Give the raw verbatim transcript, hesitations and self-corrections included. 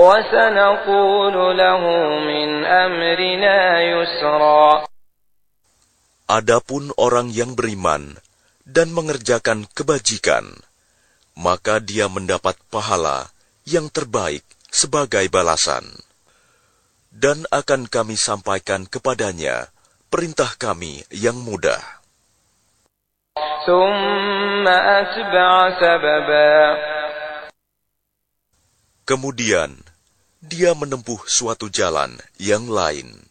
وسنقول له من أمرنا يسرا. Adapun orang yang beriman dan mengerjakan kebajikan, maka dia mendapat pahala yang terbaik sebagai balasan. Dan akan kami sampaikan kepadanya perintah kami yang mudah. ثم أتبع سببا. Kemudian, dia menempuh suatu jalan yang lain.